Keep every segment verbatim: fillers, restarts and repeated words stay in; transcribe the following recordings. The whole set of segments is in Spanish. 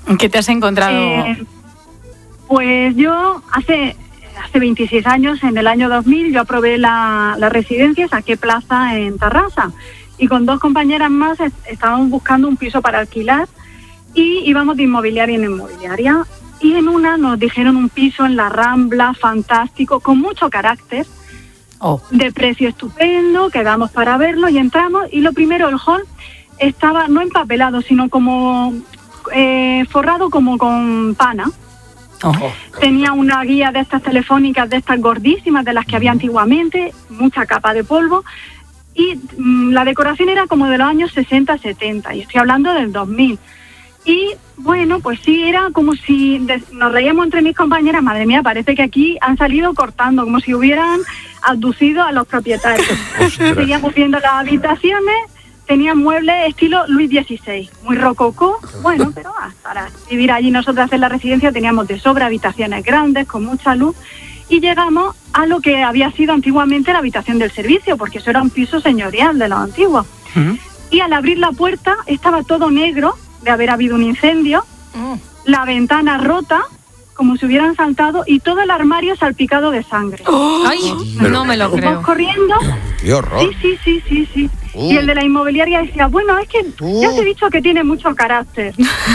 ¿Qué te has encontrado? Eh, pues yo hace, hace veintiséis años, en el año dos mil, yo aprobé la, la residencia, saqué plaza en Tarrasa y con dos compañeras más est- estábamos buscando un piso para alquilar y íbamos de inmobiliaria en inmobiliaria. Y en una nos dijeron un piso en la Rambla, fantástico, con mucho carácter, Oh. de precio estupendo, quedamos para verlo y entramos y lo primero, el hall estaba no empapelado, sino como eh, forrado como con pana. Oh. Tenía una guía de estas telefónicas, de estas gordísimas, de las que había antiguamente, mucha capa de polvo, y mm, la decoración era como de los años sesenta, setenta, y estoy hablando del dos mil. Y bueno, pues sí, era como si de, nos reíamos entre mis compañeras, madre mía, parece que aquí han salido cortando, como si hubieran abducido a los propietarios. Seguíamos viendo las habitaciones, tenían muebles estilo Luis dieciséis, muy rococó, bueno, pero ah, para vivir allí nosotras en la residencia teníamos de sobra habitaciones grandes, con mucha luz, y llegamos a lo que había sido antiguamente la habitación del servicio, porque eso era un piso señorial de los antiguos. ¿Mm? Y al abrir la puerta estaba todo negro, de haber habido un incendio, Mm. la ventana rota, como si hubieran saltado, y todo el armario salpicado de sangre. Ay, no me lo creo. Vamos corriendo. ¡Qué horror! Sí, sí, sí, sí, sí. Uh. Y el de la inmobiliaria decía, bueno, es que Uh. ya os he dicho que tiene mucho carácter.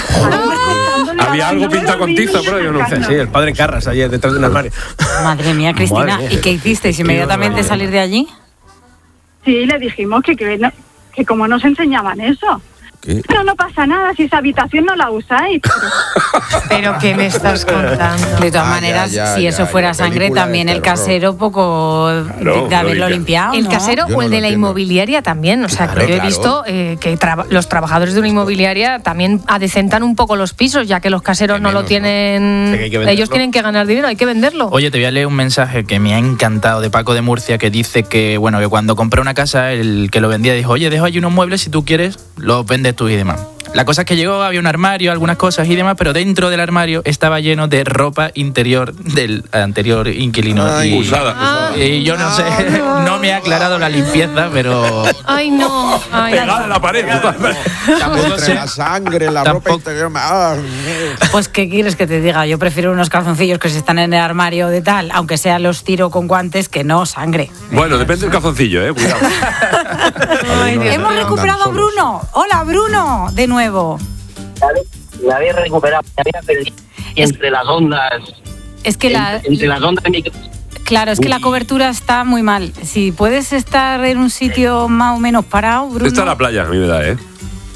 Había algo pintado con tiza, pero yo no sé. Sí, el padre Carras ayer detrás de un armario. Madre mía, Cristina. Madre mía. ¿Y qué hicisteis? ¿Inmediatamente Qué salir de allí? Sí, le dijimos que, que, no- que como nos enseñaban eso. ¿Qué? Pero no pasa nada, si esa habitación no la usáis. Pero Pero ¿qué me estás contando? De todas Ah, maneras, ya, ya, si ya, eso ya, fuera sangre, película de también el terror. casero poco Claro, de, de haberlo lo limpiado, El ¿no? casero Yo o el no de lo la entiendo. inmobiliaria también. O sea, Claro, que yo he claro. visto eh, que traba- los trabajadores de una inmobiliaria también adecentan un poco los pisos, ya que los caseros Que no lo menos, ¿no? tienen. Sí, que hay que venderlo. Ellos tienen que ganar dinero, hay que venderlo. Oye, te voy a leer un mensaje que me ha encantado de Paco de Murcia, que dice que, bueno, que cuando compré una casa, el que lo vendía dijo, oye, dejo allí unos muebles, si tú quieres, los vendes tú y demás. La cosa es que llegó, había un armario, algunas cosas y demás, pero dentro del armario estaba lleno de ropa interior del anterior inquilino. Ay. y, Usada. y yo no sé, no me ha aclarado la limpieza, pero Ay, no. Ay, Pegada en la pared. tampoco Entre sé. la sangre, la Tampoco- ropa interior. ¡Ah! Pues, ¿qué quieres que te diga? Yo prefiero unos calzoncillos que se están en el armario de tal, aunque sea los tiro con guantes, que no sangre. Bueno, depende del calzoncillo, eh. Cuidado. Ay, Dios Hemos mío. recuperado a Andan solos. Bruno. Hola, Bruno, de nuevo. La había recuperado, la había perdido entre las ondas, Es que la, entre, entre las ondas de mi... claro, es que la cobertura está muy mal. Si puedes estar en un sitio más o menos parado, Bruno. Está en la playa, a mí me da, eh.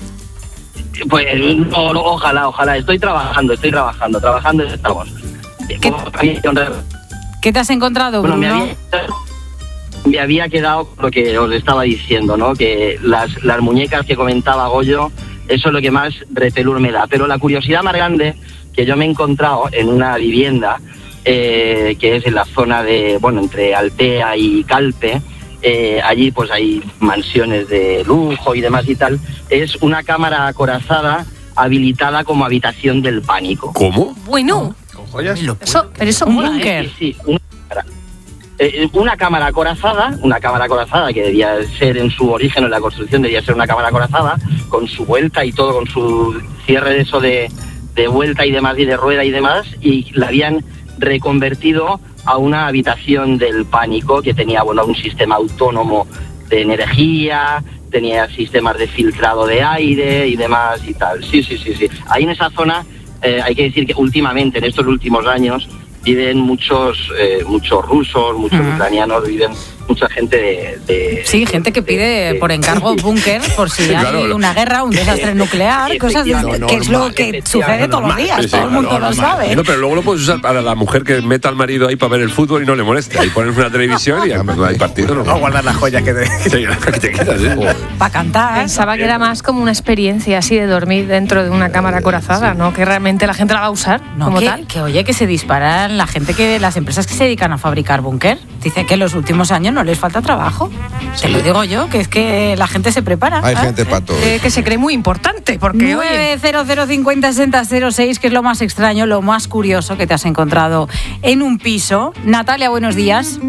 Pues no, no, ojalá, ojalá, estoy trabajando, estoy trabajando, trabajando estamos. ¿Qué- ¿Qué te has encontrado, Bueno, me Bruno? había, me había quedado con lo que os estaba diciendo, ¿no? Que las, las muñecas que comentaba Goyo, eso es lo que más repelús me da. Pero la curiosidad más grande que yo me he encontrado en una vivienda, eh, que es en la zona de, bueno, entre Altea y Calpe, eh, allí pues hay mansiones de lujo y demás y tal, es una cámara acorazada habilitada como habitación del pánico. ¿Cómo? Bueno, ¿Con joyas? eso, pero eso Un mola, ¿eh? búnker. Sí, sí, una cámara. Eh, una cámara acorazada, una cámara acorazada que debía ser en su origen, en la construcción, debía ser una cámara acorazada, con su vuelta y todo, con su cierre de eso de, de vuelta y demás, y de rueda y demás, y la habían reconvertido a una habitación del pánico que tenía, bueno, un sistema autónomo de energía, tenía sistemas de filtrado de aire y demás y tal. Sí, sí, sí, sí. Ahí en esa zona, eh, hay que decir que últimamente, en estos últimos años, viven muchos eh, muchos rusos, muchos Ujú. ucranianos, viven mucha gente de... de- Sí, gente que pide de- de- por encargo búnker por si Claro, hay lo- una guerra, un desastre nuclear, cosas de, Efectivamente. que es lo que Normal, sucede todos los normal. días, Sí, sí, todo el mundo lo normal. sabe. No, pero luego lo puedes usar para la mujer que meta al marido ahí para ver el fútbol y no le moleste. Ahí pones una televisión y ya, pues, no hay partido, ¿no? No guardar las joyas que te... Que te, que te quitas, ¿eh? Para cantar. Pensaba que era más como una experiencia así de dormir dentro de una cámara acorazada, ¿no? Que realmente la gente la va a usar No, como que, tal. que oye, que se disparan la gente, que las empresas que se dedican a fabricar búnker. Dice que en los últimos años no les falta trabajo. Te lo digo yo, que es que la gente se prepara. Hay ¿eh? gente para todo. Eh, que se cree muy importante, porque oye, nueve cero cero cincuenta sesenta cero seis, que es lo más extraño, lo más curioso que te has encontrado en un piso. Natalia, buenos días.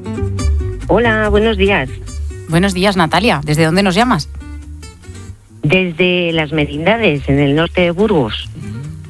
Hola, buenos días. Buenos días, Natalia. ¿Desde dónde nos llamas? Desde Las Merindades, en el norte de Burgos.